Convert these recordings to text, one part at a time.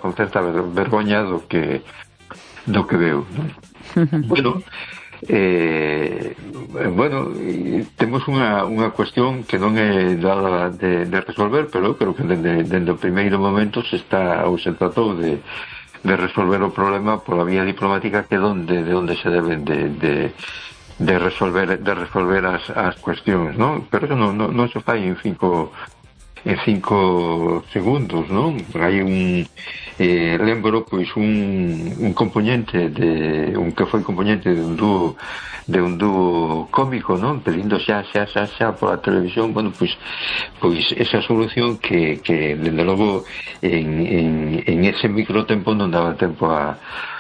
vergoña do que veo, non? Temos unha cuestión que non é dada de resolver, pero eu creo que dende o primeiro momento se tratou de resolver o problema pola vía diplomática, que de onde se deben de resolver as cuestións, non? Pero que non se fai en 5 segundos, non? Hai lembro pois un componente que foi componente de un dúo cómico, non? Pedindo xa pola televisión, pois esa solución que dende logo en ese microtempo non daba tempo a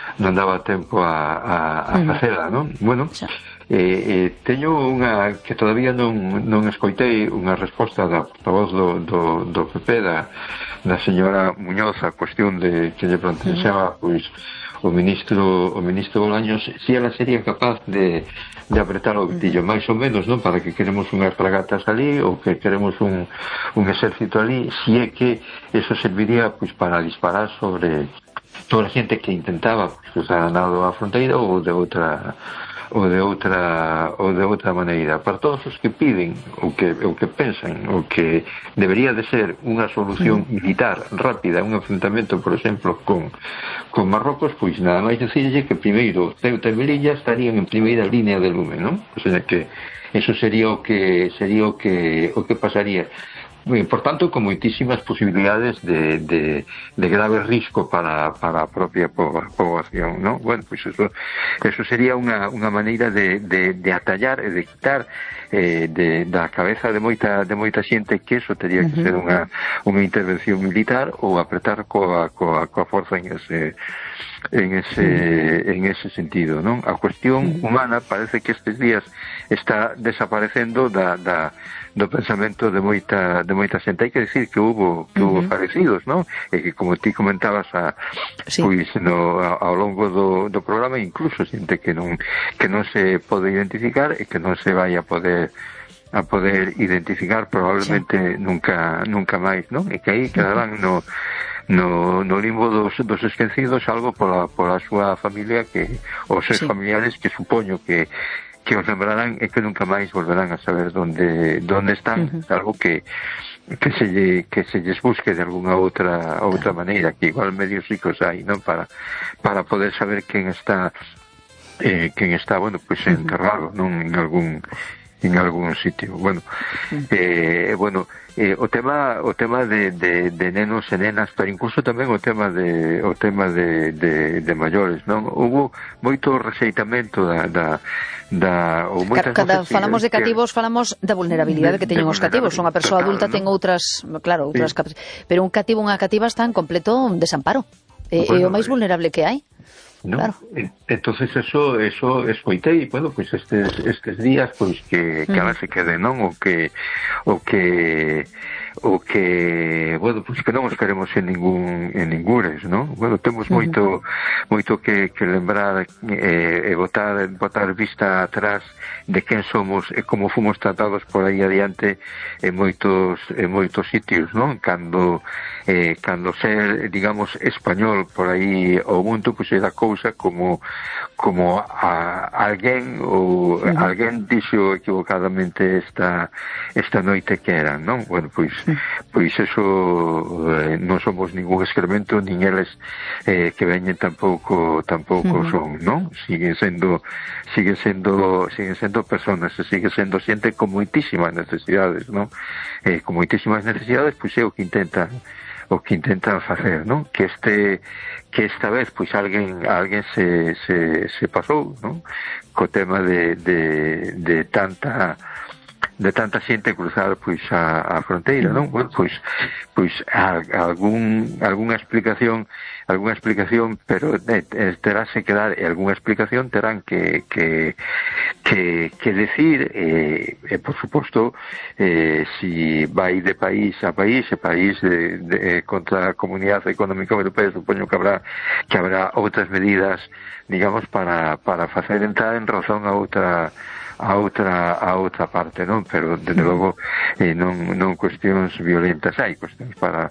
facela, non? Teño unha que todavía non escoitei unha resposta da voz do PP da señora Muñoz a cuestión de que lle planteaba pois o ministro Bolaños, si ela sería capaz de apretar o bitillo, máis ou menos, non? Para que queremos unhas fragatas ali ou que queremos un exército ali, si é que eso serviría pois para disparar sobre a xente que intentaba cruzar a nado a fronteira ou de outra maneira. Para todos os que piden o que pensan o que debería de ser unha solución militar rápida, un enfrentamento, por exemplo, con Marrocos, pois nada máis decirlle que primeiro Ceuta e Melilla estarían en primeira línea de lume, non? O sea que eso sería o que pasaría. Por tanto, con moitísimas posibilidades de grave risco para a propia poboación, non? Bueno, pois eso sería unha maneira de atallar e de quitar da cabeza de moita xente que eso teria que ser unha intervención militar ou apretar coa forza en ese sentido, non? A cuestión humana parece que estes días está desaparecendo do pensamento de moita xente. Hai que decir que hubo fallecidos, non? E que, como ti comentabas pois ao longo do programa, incluso xente que non se pode identificar e que non se vai a poder identificar probablemente nunca máis, non? E que aí quedarán no limbo dos esquecidos, algo pola súa familia, que os seus familiares, que supoño que os lembrarán e que nunca máis volverán a saber onde están, algo que se lles busque de algunha outra maneira, que igual medios ricos hai, non? Para poder saber quen está pois enterrado, non? En algún sitio. O tema de nenos e nenas, pero incluso tamén o tema de maiores, non? Hubo moito rexeitamento Cando falamos de cativos, falamos da vulnerabilidade que teñen os cativos. Unha persoa adulta ten outras pero un cativo, unha cativa está en completo desamparo. É o máis vulnerable que hai. ¿No? Claro. Entonces eso escoitei, pois estes días pois que ahora se quede, non? O que pois que non os queremos en ningures, non? Temos moito que lembrar e botar vista atrás de quen somos e como fomos tratados por aí adiante en moitos sitios, non? Cando ser, digamos, español por aí o mundo, pois era cousa como alguén alguén dixo equivocadamente esta noite que eran, non? Pois eso non somos ningún excremento, nin eles que veñen tampouco son, non? Siguen sendo personas, e sigue sendo xente con moitísimas necesidades, non? Con moitísimas necesidades, pois é o que intentan facer, non? Que esta vez pois alguén se pasou, non? Co tema de tanta xente cruzar pois a fronteira, non? Pois algunha explicación, pero terase que dar, e algunha explicación terán que decir, por suposto, si vai de país a país, contra a Comunidade Económica Europea, supoño que habrá outras medidas, digamos, para facer entrar en razón a outra parte, non? Pero desde logo non cuestións violentas, hai cuestións para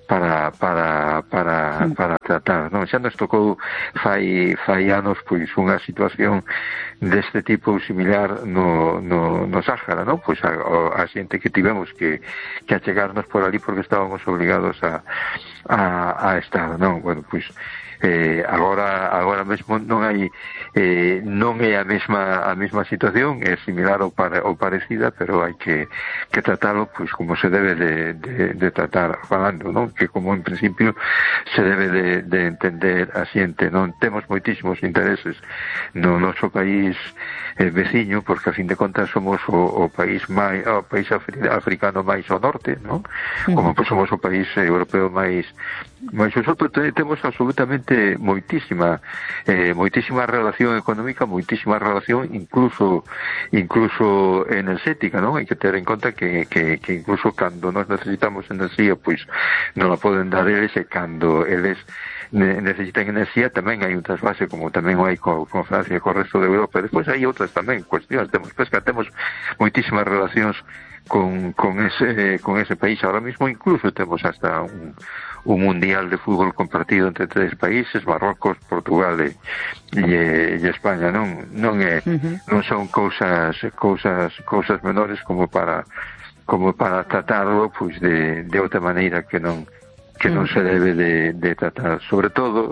tratar, non? Xa nos tocou fai anos pois unha situación deste tipo similar no Sáhara, non? Pois a xente que tivemos que achegarnos por ali porque estábamos obligados a estar, non? Bueno, pois agora mesmo non hai non é a mesma situación, é similar ou parecida, pero hai que tratalo pois como se debe de tratar falando, non? Que como en principio se debe de entender a xente, non? Temos moitísimos intereses no noso país veciño, porque a fin de contas somos o país africano máis ao norte, non? Como pues, somos o país europeo máis nosotros temos absolutamente moitísima relación económica, moitísima relación incluso enerxética, non? Hai que ter en conta que incluso cando nós necesitamos enerxía, pois non a poden dar eles, e cando eles necesitan enerxía tamén hai un trasvase, como tamén hai con Francia e co resto de Europa. Despois hai outras tamén cuestións, temos pesca, temos moitísimas relacións con ese país. Ahora mismo incluso temos hasta un mundial de fútbol compartido entre 3 países, Marrocos, Portugal e España, non son cousas menores como para tratarlo pois de outra maneira que non se debe de tratar, sobre todo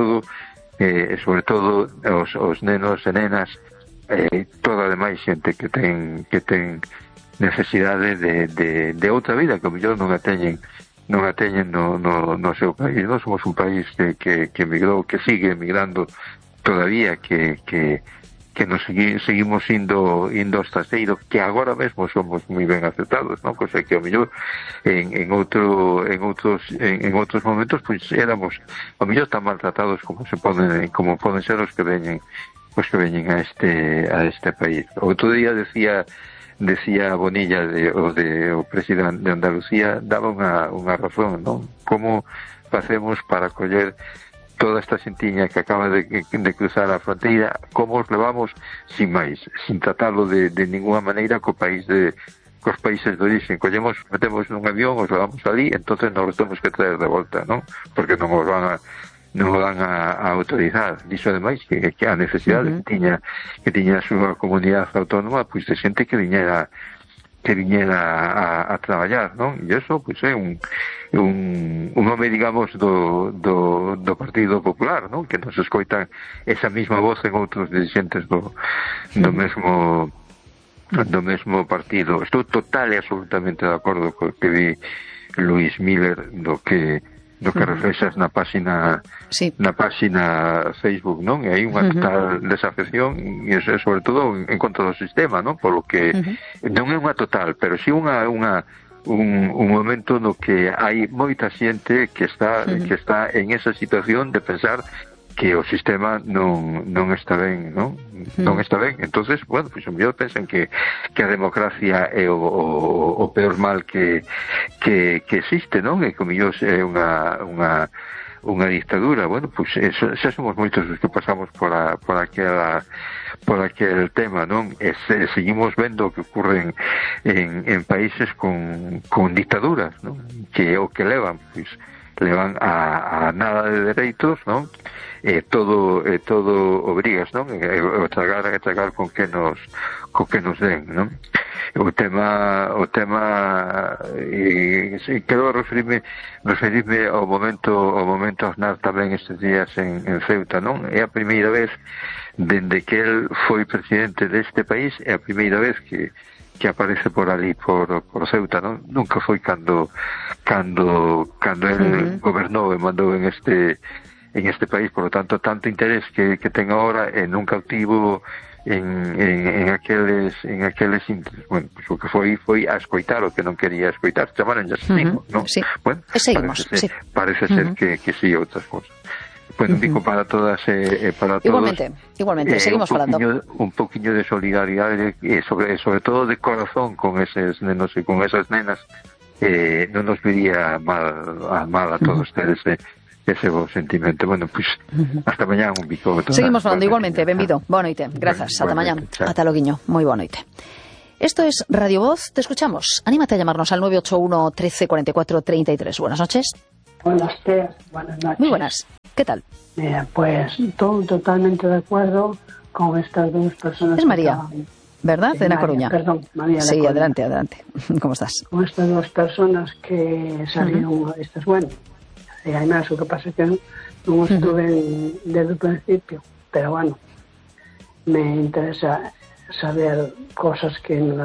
os nenos e nenas, toda a demais xente que ten necesidade de outra vida que mellor non a teñen no seu país. Nós somos un país que emigrou, que sigue emigrando todavía, que nos seguimos indo aos traseiros, que agora mesmo somos moi ben aceptados, non? Cosa que ao mellor en outros momentos pois éramos ao mellor tan maltratados como poden ser os que veñen a este país. Outro día decía Bonilla, o presidente de Andalucía, daba unha razón, non? Como facemos para coller toda esta xentiña que acaba de cruzar a fronteira, como os levamos sin máis, sin tratarlo de ninguna maneira cos países de origen. Metemos nun avión, os levamos ali, entonces nos los temos que traer de volta, non? Porque non os van a autorizar. Diso ademais que a necesidade que tiña a súa comunidade autónoma, pois de xente que viñera a traballar, non? E iso pois é un home, digamos, do Partido Popular, non? Que nos escoitan esa mesma voz en outros dirigentes do mesmo partido. Estou total e absolutamente de acordo co que di Luis Miller do que reflexas na páxina Facebook, non? E hai unha total desafección, e sobre todo en contra do sistema, non? Polo que non é unha total, pero si un momento no que hai moita xente que está en esa situación de pensar que o sistema non está ben, non? Non está ben. Entonces, bueno, pois o mellor pensan que a democracia é o peor mal que existe, non? E que o mellor é unha dictadura. Bueno, pois xa somos moitos os que pasamos por aquel tema, non? E seguimos vendo o que ocurre en países con dictaduras, non? Que o que levan a nada de dereitos, non? Todo obrigas, non? O tragar con que nos den, non? O tema quero referirme ao momento Aznar tamén estes días en Ceuta, non? É a primeira vez dende que el foi presidente deste país, é a primeira vez que aparece por ali, por Ceuta, non? Nunca foi cando el gobernou e mandou en este país, por lo tanto, tanto interés que ten agora non cautivo en aqueles bueno, pues o que foi a escoitar o que non quería escoitar, chamaron ya así, non? Sí. Bueno, seguimos, parece ser que sí, outras cosas. Bueno, digo para todas para todos. Igualmente, seguimos falando. Un poquinho de solidaridade sobre todo de corazón con eses nenos e con esas nenas. Non nos viría mal a todos ustedes ese bo sentimento. Bueno, pois, hasta mañá un bico. Seguimos falando igualmente, benvido. Boa noite, grazas, ata mañá. Ata loguiño, moi boa noite. Esto es Radio Voz, te escuchamos. Anímate a llamarnos al 981 13 44 33. Buenas noches. Buenas noches. Muy buenas. ¿Qué tal? Mira, pues totalmente de acuerdo con estas dos personas. Es María, ¿verdad? De La Coruña. Perdón, María. Sí, adelante. ¿Cómo estás? Con estas dos personas que salieron, estas, bueno, hay más, lo que pasa es que no estuve desde el principio, pero bueno, me interesa saber cosas que no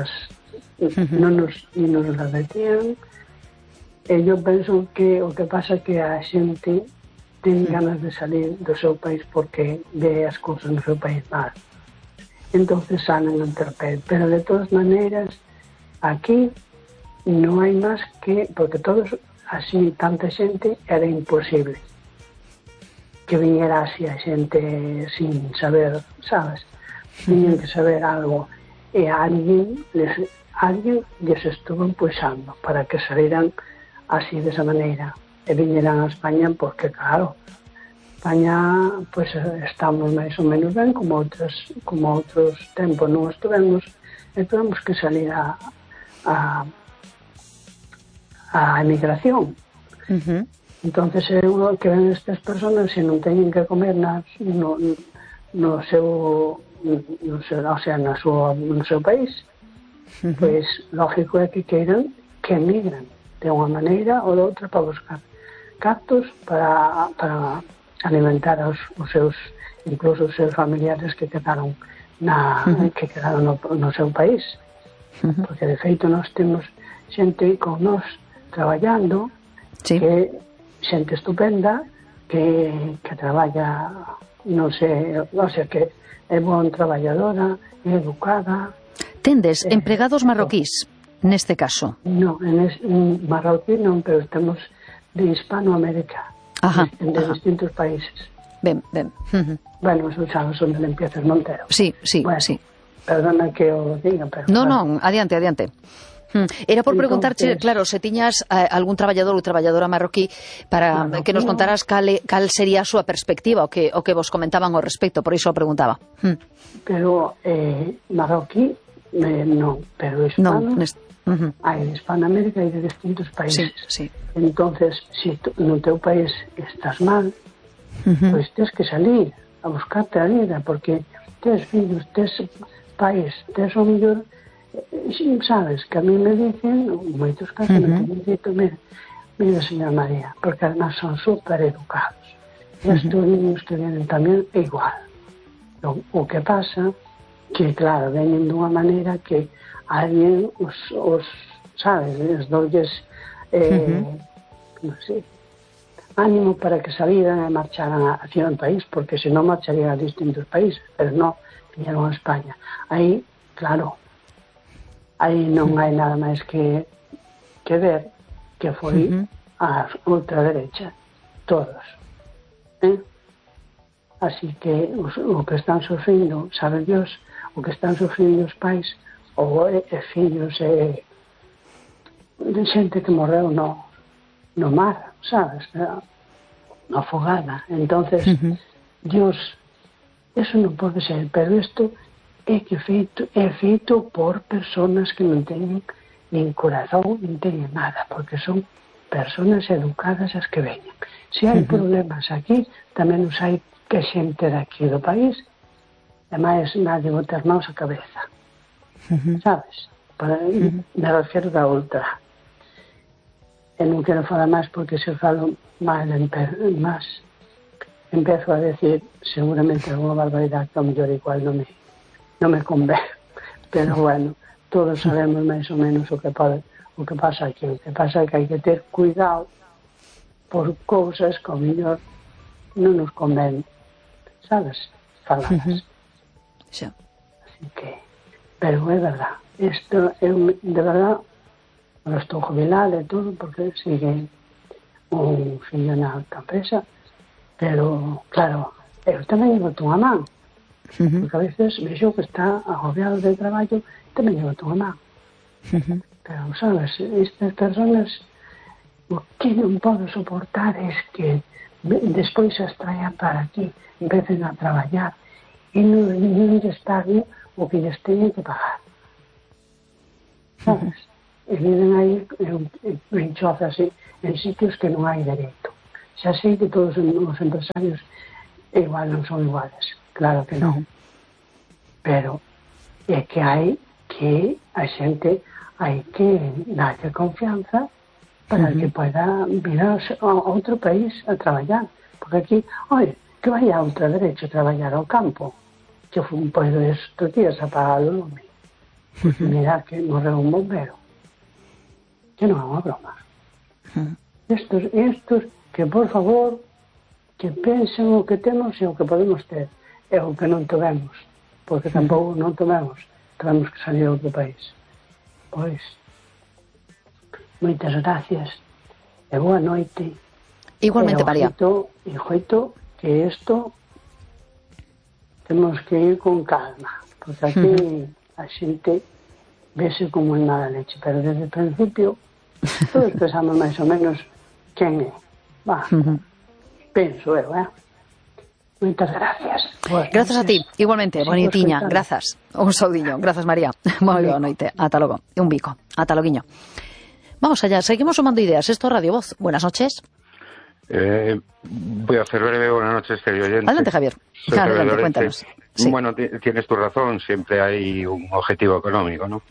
nos las decían. Eu penso que o que pasa é que a xente ten ganas de salir do seu país porque ve as cousas no seu país mal. Entonces salen a interpel. Pero de todas maneiras, aquí non hai máis que, porque todos, así, tanta xente, era imposible que viniera así a xente sin saber, sabes? Tiñen que saber algo e alguén lles estuvo impulsando para que salieran así desa maneira e viñeran a España porque claro, España pues estamos máis ou menos ben como outros tempos non estuvemos e tuvemos que salir a emigración. Entonces eu que ven estas personas se non teñen que comer no seu país, pois lógico é que queiran que emigran de unha maneira ou de outra para buscar cartos para alimentar os seus, incluso os seus familiares que quedaron no seu país, porque de feito nós temos xente con nós traballando, que xente estupenda que traballa, non sei, o sea que é boa traballadora, é educada. Tendes empregados marroquís, neste caso? Non, en marroquí non, pero temos de Hispanoamérica, de distintos países. Ben. Bueno, os usados son de Limpiezas Montero. Sí. Bueno, perdona que o diga, pero... Non, adiante. Era por preguntarche, claro, se tiñas algún traballador ou traballadora marroquí para que nos contaras cal sería a súa perspectiva o que vos comentaban ao respecto, por iso o preguntaba. Pero marroquí non, pero hispano hai de Hispanoamérica e de distintos países. Sí. Entonces, se no teu país estás mal, pois tens que salir a buscarte a vida, porque tes fillos, tes pais, tes o mellor. Sabes, que a mí me dicen, en moitos casos me teñen dito, mira, señora María, porque además son super educados. E estes niños que vienen tamén é igual. O que pasa, que claro, venen dunha maneira que alguén os sabes, les dolles non sei, ánimo para que salieran e marcharan hacia un país, porque senón marcharían a distintos países, pero non, viñeron a España. Aí, claro, aí non hai nada máis que ver que foi a ultraderecha, todos. Así que o que están sofrindo, sabe Dios, o que están sofrindo os pais ou fillos de xente que morreu no mar, sabes, afogada. Entonces, Dios, eso non pode ser, pero isto é feito por personas que non teñen nin corazón, nin teñen nada, porque son personas educadas as que veñen. Se hai problemas aquí, tamén os hai que xente daqui do país, e máis nadie botarnos a cabeza, sabes? Me refiero da outra. E non quero falar máis porque se falo máis empezo a decir seguramente alguna barbaridade que ao mellor igual non me convén, pero bueno, todos sabemos máis ou menos o que pasa aquí. O que pasa é que hai que ter cuidado por cousas que ao mellor non nos convén, sabes, faladas. Así que, pero é verdad, isto eu de verdad non estou jubilada e todo porque sigue un fillo na empresa, pero claro, eu tamén boto unha man. Porque a veces vexo que está agobiado de traballo, tamén lleva unha man. Pero, sabes, estas personas o que non podo soportar é que despois as traen para aquí, empecen a traballar e non lles paguen o que lles teñen que pagar, sabes? E viven aí en chozas en sitios que non hai dereito. Xa sei que todos os empresarios igual non son iguales, claro que non, pero é que hai que a xente hai que darlle confianza para que pueda vir a outro país a traballar, porque aquí, oi, que vai a outra derecho a traballar ao campo, que foi un pois estes días a pagar o lume, mira que morreu un bombero, que non é unha broma. Estos que por favor que pensen o que temos e o que podemos ter e o que non tovemos, porque tampouco non tovemos que salir a outro país. Pois moitas gracias e boa noite. Igualmente, María. E joito que isto temos que ir con calma, porque aquí a xente vese como en mala leche, pero desde o principio todos pensamos máis ou menos quen é. Penso eu, Moitas gracias. Gracias a ti, igualmente, bonitiña, grazas. Un saudiño, grazas María. Moi boa noite, ata logo. Un bico, ata loguiño. Vamos allá, seguimos sumando ideas. Esto es Radio Voz. Buenas noches. Voy a hacer breve. Buenas noches, querido oyente. Adelante, Javier. Adelante, cuéntanos. Sí. Bueno, tienes tu razón, siempre hay un objetivo económico, ¿no?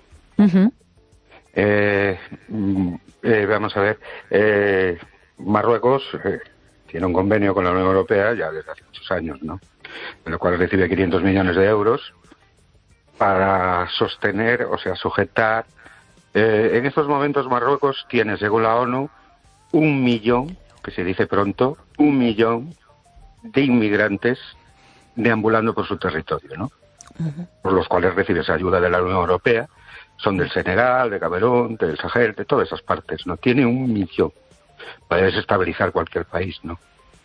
Vamos a ver. Marruecos tiene un convenio con la Unión Europea ya desde hace muchos años, ¿no? En el cual recibe 500 millones de euros para sostener, o sea, sujetar. En estos momentos Marruecos tiene, según la ONU, 1 millón, que se dice pronto, 1 millón de inmigrantes deambulando por su territorio, ¿no? Por los cuales recibe esa ayuda de la Unión Europea. Son del Senegal, de Camerún, del Sahel, de todas esas partes, ¿no? Tiene 1 millón para desestabilizar cualquier país, ¿no?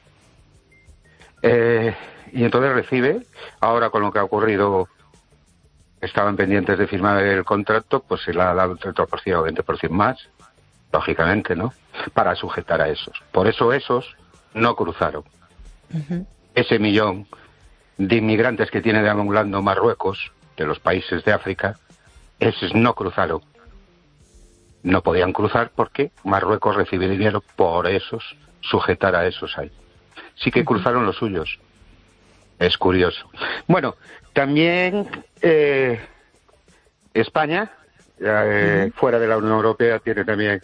Y entonces recibe, ahora con lo que ha ocurrido, estaban pendientes de firmar el contrato, pues se le ha dado un 30% o 20% más, lógicamente, ¿no? Para sujetar a esos. Por eso esos no cruzaron. Ese millón de inmigrantes que tiene deambulando Marruecos, de los países de África, esos no cruzaron. No podían cruzar porque Marruecos recibe dinero por esos, sujetar a esos ahí. Sí que cruzaron los suyos. Es curioso. Bueno, también España, fuera de la Unión Europea, tiene también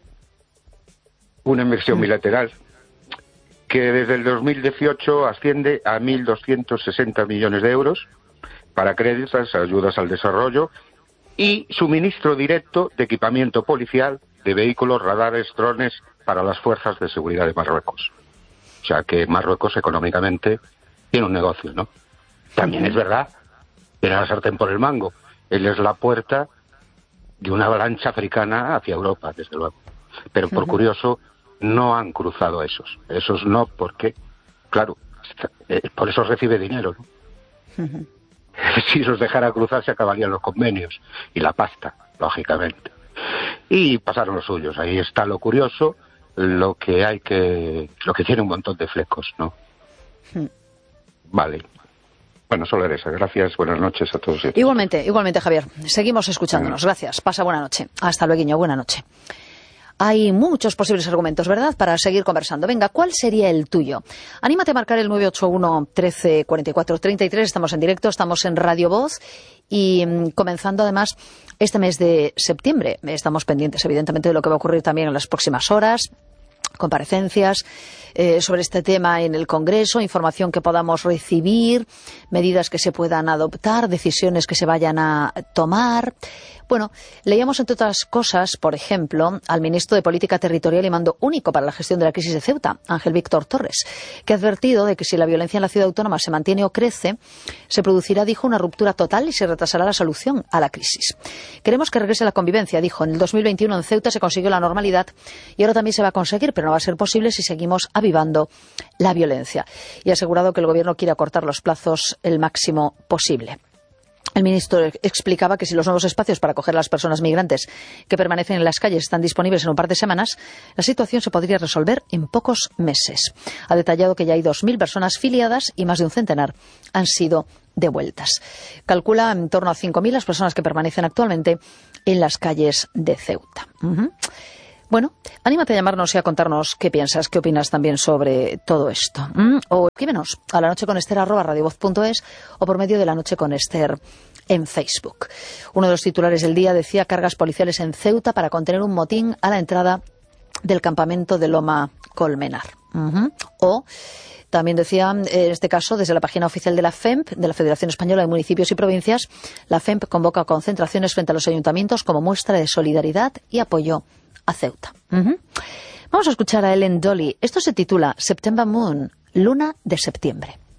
una inversión bilateral que desde el 2018 asciende a 1.260 millones de euros para créditos, ayudas al desarrollo y suministro directo de equipamiento policial, de vehículos, radares, drones para las fuerzas de seguridad de Marruecos. O sea que Marruecos económicamente tiene un negocio, ¿no? También es verdad, tiene la sartén por el mango. Él es la puerta de una avalancha africana hacia Europa, desde luego. Pero por curioso, no han cruzado esos. Esos no, porque, claro, por eso recibe dinero, ¿no? Si los dejara cruzar se acabarían los convenios y la pasta, lógicamente. Y pasaron los suyos. Ahí está lo curioso, lo que tiene un montón de flecos, ¿no? Vale. Bueno, solo era eso. Gracias, buenas noches a todos. Igualmente, Javier. Seguimos escuchándonos. Gracias. Pasa buena noche. Hasta luego, buena noche. Hay muchos posibles argumentos, ¿verdad?, para seguir conversando. Venga, ¿cuál sería el tuyo? Anímate a marcar el 981 13 44 33. Estamos en directo, estamos en Radio Voz y comenzando además este mes de septiembre. Estamos pendientes, evidentemente, de lo que va a ocurrir también en las próximas horas. Comparecencias sobre este tema en el Congreso, información que podamos recibir, medidas que se puedan adoptar, decisiones que se vayan a tomar. Bueno, leíamos entre otras cosas, por ejemplo, al ministro de Política Territorial y Mando Único para la Gestión de la Crisis de Ceuta, Ángel Víctor Torres, que ha advertido de que si la violencia en la ciudad autónoma se mantiene o crece, se producirá, dijo, una ruptura total y se retrasará la solución a la crisis. Queremos que regrese la convivencia, dijo. En el 2021 en Ceuta se consiguió la normalidad y ahora también se va a conseguir, pero no va a ser posible si seguimos avivando la violencia. Y ha asegurado que el Gobierno quiere acortar los plazos el máximo posible. El ministro explicaba que si los nuevos espacios para acoger a las personas migrantes que permanecen en las calles están disponibles en un par de semanas, la situación se podría resolver en pocos meses. Ha detallado que ya hay 2.000 personas filiadas y más de un centenar han sido devueltas. Calcula en torno a 5.000 las personas que permanecen actualmente en las calles de Ceuta. Bueno, anímate a llamarnos y a contarnos qué piensas, qué opinas también sobre todo esto. O escríbenos a lanocheconester@radiovoz.es o por medio de La Noche con Ester en Facebook. Uno de los titulares del día decía cargas policiales en Ceuta para contener un motín a la entrada del campamento de Loma Colmenar. O también decía, en este caso, desde la página oficial de la FEMP, de la Federación Española de Municipios y Provincias, la FEMP convoca concentraciones frente a los ayuntamientos como muestra de solidaridad y apoyo a Ceuta. Vamos a escuchar a Ellen Dolly. Esto se titula September Moon, Luna de Septiembre.